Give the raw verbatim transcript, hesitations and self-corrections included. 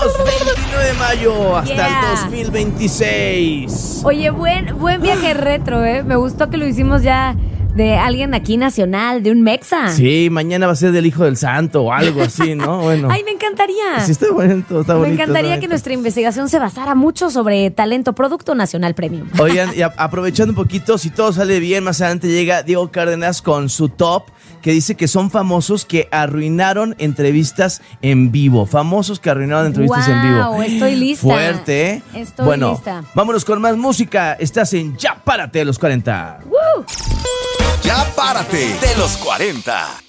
veintinueve de mayo hasta Yeah. el dos mil veintiséis. Oye, buen, buen viaje retro, ¿eh? Me gustó que lo hicimos ya de alguien aquí nacional, de un mexa. Sí, mañana va a ser del Hijo del Santo o algo así, ¿no? Bueno. Ay, me encantaría. Sí, está bonito, está bonito. Me encantaría está que bonito. nuestra investigación se basara mucho sobre talento, producto nacional premium. Oigan, y a- aprovechando un poquito, si todo sale bien, más adelante llega Diego Cárdenas con su top, que dice que son famosos que arruinaron entrevistas en vivo. Famosos que arruinaron entrevistas en vivo. Wow, estoy lista. Fuerte, ¿eh? Estoy bueno, lista. vámonos con más música. Estás en Ya Párate de los cuarenta. ¡Woo! Ya párate de los cuarenta.